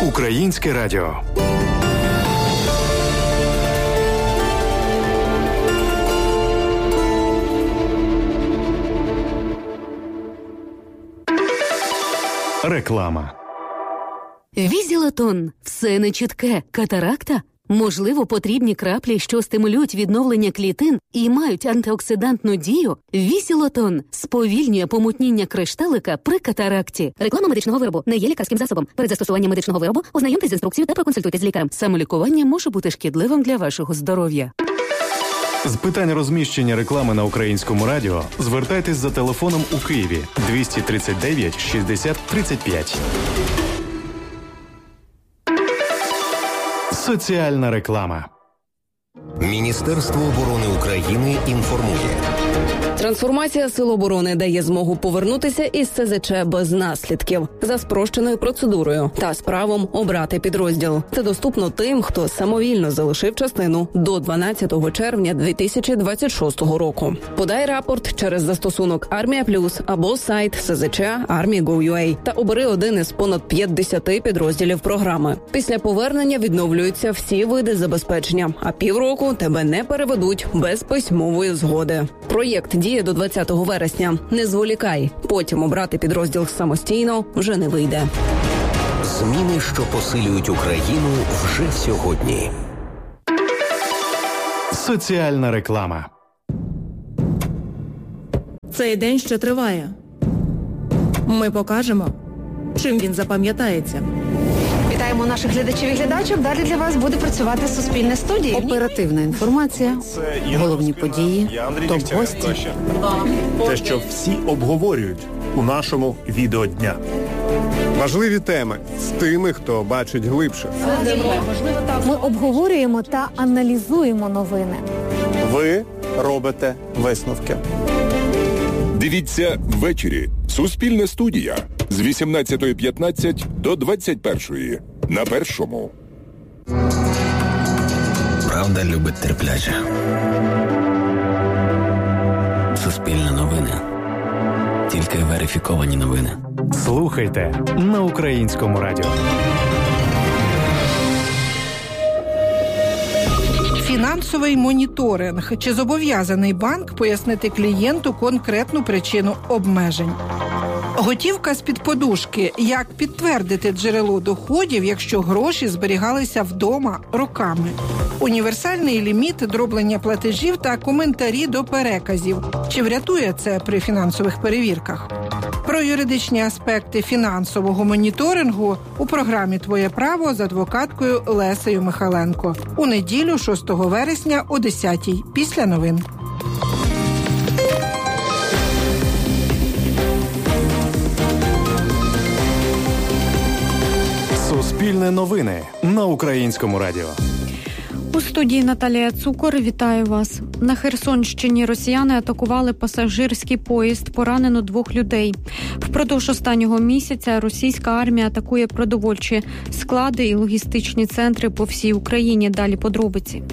Українське радіо. Реклама. Візілатон. Все нечітке. Катаракта? Можливо, потрібні краплі, що стимулюють відновлення клітин і мають антиоксидантну дію? Візілатон сповільнює помутніння кришталика при катаракті. Реклама медичного виробу не є лікарським засобом. Перед застосуванням медичного виробу ознайомтесь з інструкцією та проконсультуйтесь з лікарем. Самолікування може бути шкідливим для вашого здоров'я. З питань розміщення реклами на Українському радіо звертайтесь за телефоном у Києві 239 60 35. Соціальна реклама. Міністерство оборони України інформує. Трансформація Сил оборони дає змогу повернутися із СЗЧ без наслідків, за спрощеною процедурою та з правом обрати підрозділ. Це доступно тим, хто самовільно залишив частину до 12 червня 2026 року. Подай рапорт через застосунок Армія Плюс або сайт СЗЧ Army.gov.ua та обери один із понад 50 підрозділів програми. Після повернення відновлюються всі види забезпечення, а півроку тебе не переведуть без письмової згоди. Проєкт діє до 20 вересня. Не зволікай. Потім обрати підрозділ самостійно вже не вийде. Зміни, що посилюють Україну вже сьогодні. Соціальна реклама. Цей день ще триває. Ми покажемо, чим він запам'ятається. Вітаємо наших глядачів і глядачок. Далі для вас буде працювати Суспільне студія. Оперативна інформація, головні події, топ-гості. Те, що всі обговорюють у нашому відеодня. Важливі теми з тими, хто бачить глибше. Ми обговорюємо та аналізуємо новини. Ви робите висновки. Дивіться ввечері. Суспільна студія з 18:15 до 21:00 на Першому. Правда любить терпляче. Суспільне новини. Тільки верифіковані новини. Слухайте на Українському радіо. Фінансовий моніторинг. Чи зобов'язаний банк пояснити клієнту конкретну причину обмежень? Готівка з-під подушки. Як підтвердити джерело доходів, якщо гроші зберігалися вдома роками? Універсальний ліміт, дроблення платежів та коментарі до переказів. Чи врятує це при фінансових перевірках? Про юридичні аспекти фінансового моніторингу у програмі «Твоє право» з адвокаткою Лесею Михаленко. У неділю 6 вересня о 10:00 після новин. Суспільне новини на Українському радіо. У студії Наталія Цукор. Вітаю вас. На Херсонщині росіяни атакували пасажирський поїзд. Поранено 2 людей. Впродовж останнього місяця російська армія атакує продовольчі склади і логістичні центри по всій Україні. Далі подробиці.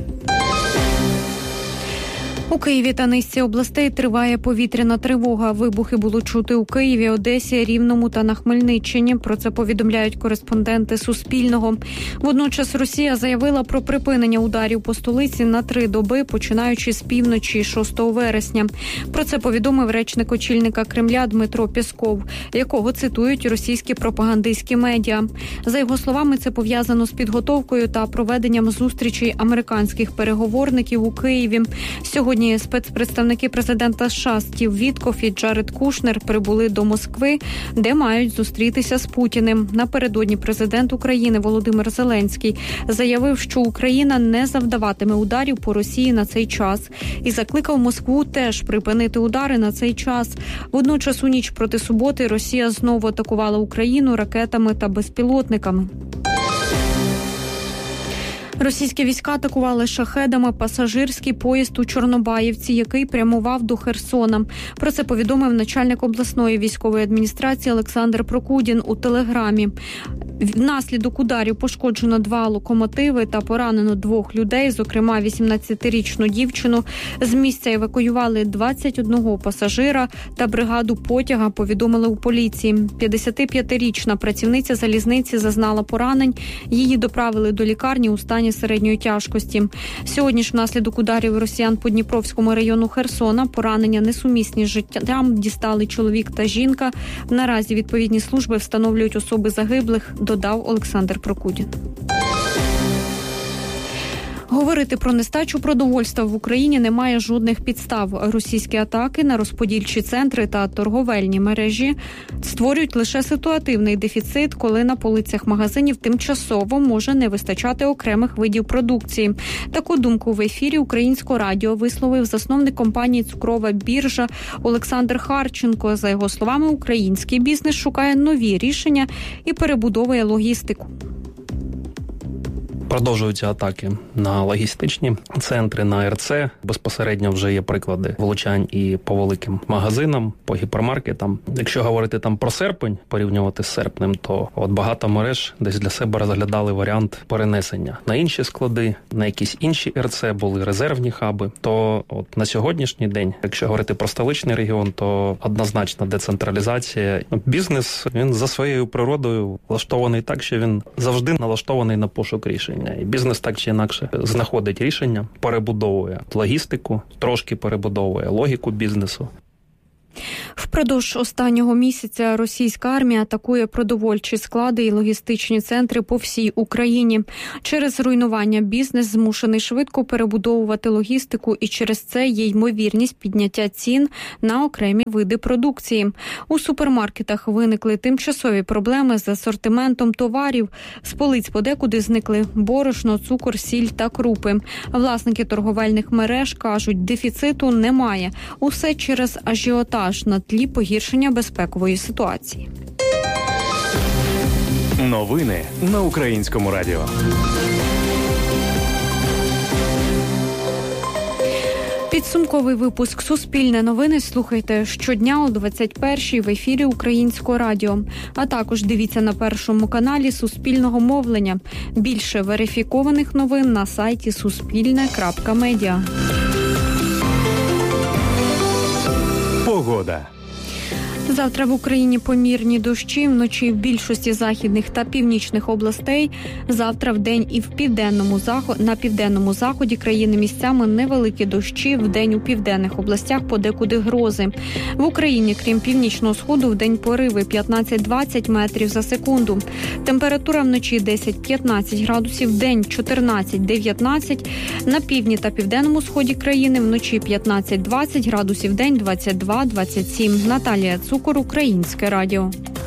У Києві та низці областей триває повітряна тривога. Вибухи було чути у Києві, Одесі, Рівному та на Хмельниччині. Про це повідомляють кореспонденти Суспільного. Водночас Росія заявила про припинення ударів по столиці на 3 доби, починаючи з півночі 6 вересня. Про це повідомив речник очільника Кремля Дмитро Пєсков, якого цитують російські пропагандистські медіа. За його словами, це пов'язано з підготовкою та проведенням зустрічей американських переговорників у Києві. Сьогодні спецпредставники президента США Стів Віткоф і Джаред Кушнер прибули до Москви, де мають зустрітися з Путіним. Напередодні президент України Володимир Зеленський заявив, що Україна не завдаватиме ударів по Росії на цей час і закликав Москву теж припинити удари на цей час. Водночас у ніч проти суботи Росія знову атакувала Україну ракетами та безпілотниками. Російські війська атакували шахедами пасажирський поїзд у Чорнобаївці, який прямував до Херсона. Про це повідомив начальник обласної військової адміністрації Олександр Прокудін у Телеграмі. Внаслідок ударів пошкоджено 2 локомотиви та поранено 2 людей, зокрема 18-річну дівчину. З місця евакуювали 21 пасажира та бригаду потяга, повідомили у поліції. 55-річна працівниця залізниці зазнала поранень. Її доправили до лікарні у стані середньої тяжкості. Сьогодні ж внаслідок ударів росіян по Дніпровському району Херсона поранення несумісні з життям дістали чоловік та жінка. Наразі відповідні служби встановлюють особи загиблих, додав Олександр Прокудін. Говорити про нестачу продовольства в Україні немає жодних підстав. Російські атаки на розподільчі центри та торговельні мережі створюють лише ситуативний дефіцит, коли на полицях магазинів тимчасово може не вистачати окремих видів продукції. Таку думку в ефірі Українського радіо висловив засновник компанії «Цукрова біржа» Олександр Харченко. За його словами, український бізнес шукає нові рішення і перебудовує логістику. Продовжуються атаки на логістичні центри, на РЦ. Безпосередньо вже є приклади влучань і по великим магазинам, по гіпермаркетам. Якщо говорити там про серпень, порівнювати з серпнем, то от багато мереж десь для себе розглядали варіант перенесення на інші склади, на якісь інші РЦ, були резервні хаби. То от на сьогоднішній день, якщо говорити про столичний регіон, то однозначно децентралізація. Бізнес, він за своєю природою влаштований так, що він завжди налаштований на пошук рішень. І бізнес так чи інакше знаходить рішення, перебудовує логістику, трошки перебудовує логіку бізнесу. Впродовж останнього місяця російська армія атакує продовольчі склади і логістичні центри по всій Україні. Через руйнування бізнес змушений швидко перебудовувати логістику, і через це є ймовірність підняття цін на окремі види продукції. У супермаркетах виникли тимчасові проблеми з асортиментом товарів. З полиць подекуди зникли борошно, цукор, сіль та крупи. Власники торговельних мереж кажуть, дефіциту немає. Усе через ажіотаж на тлі погіршення безпекової ситуації. Новини на Українському радіо. Підсумковий випуск «Суспільне новини» слухайте щодня о 21-й в ефірі Українського радіо. А також дивіться на Першому каналі Суспільного мовлення. Більше верифікованих новин на сайті suspilne.media. Погода. Завтра в Україні помірні дощі, вночі в більшості західних та північних областей. Завтра вдень і на південному заході країни місцями невеликі дощі, вдень у південних областях подекуди грози. В Україні, крім північного сходу, вдень пориви 15-20 метрів за секунду. Температура вночі 10-15 градусів, вдень 14-19. На півдні та південному сході країни вночі 15-20 градусів, вдень 22-27. Наталія Цукор, Українське радіо.